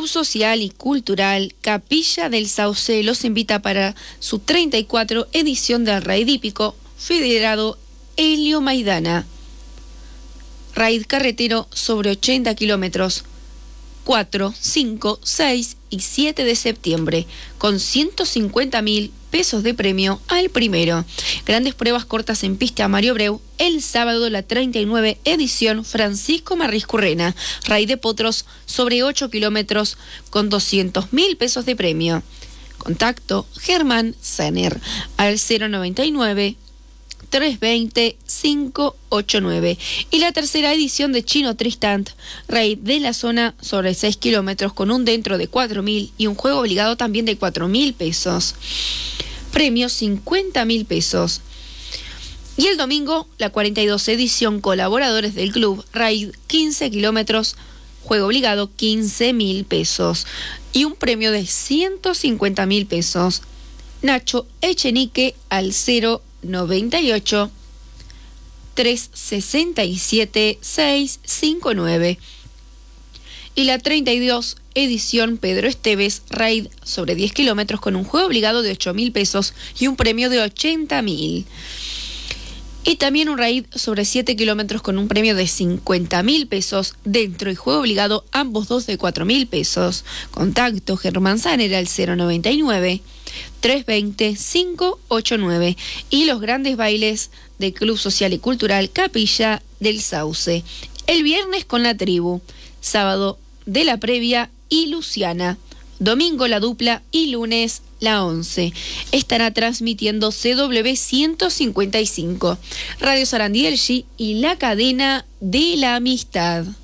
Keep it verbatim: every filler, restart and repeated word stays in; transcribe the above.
Club Social y Cultural Capilla del Sauce los invita para su treinta y cuatro edición del Raid Hípico Federado Helio Maidana. Raid carretero sobre ochenta kilómetros, cuatro, cinco, seis y siete de septiembre, con ciento cincuenta mil pesos de premio al primero. Grandes pruebas cortas en pista Mario Breu, el sábado la treinta y nueve edición Francisco Marriscurrena. Raid de potros sobre ocho kilómetros con doscientos mil pesos de premio. Contacto Germán Saner al cero noventa y nueve, trescientos veinte, quinientos ochenta y nueve. Y la tercera edición de Chino Tristant, Raid de la zona sobre seis kilómetros con un dentro de cuatro mil y un juego obligado también de cuatro mil pesos. Premio cincuenta mil pesos. Y el domingo, la cuarenta y dos edición Colaboradores del Club, Raid quince kilómetros, juego obligado quince mil pesos. Y un premio de ciento cincuenta mil pesos. Nacho Echenique al cero noventa y ocho, trescientos sesenta y siete, seiscientos cincuenta y nueve. Y la treinta y dos edición Pedro Esteves, Raid sobre diez kilómetros con un juego obligado de ocho mil pesos y un premio de ochenta mil. Y también un Raid sobre siete kilómetros con un premio de cincuenta mil pesos dentro y juego obligado, ambos dos de cuatro mil pesos. Contacto Germán Saner al cero noventa y nueve, trescientos veinte, quinientos ochenta y nueve. Y los grandes bailes del Club Social y Cultural Capilla del Sauce. El viernes con la tribu, sábado de la previa y Luciana, domingo la dupla y lunes la once. Estará transmitiendo C W ciento cincuenta y cinco, Radio Sarandí Elchi y la cadena de la amistad.